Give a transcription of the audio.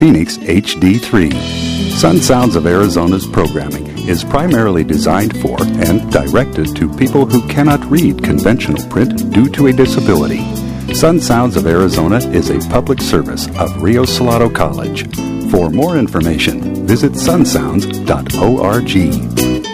Phoenix HD3. Sun Sounds of Arizona's programming is primarily designed for and directed to people who cannot read conventional print due to a disability. Sun Sounds of Arizona is a public service of Rio Salado College. For more information, visit sunsounds.org.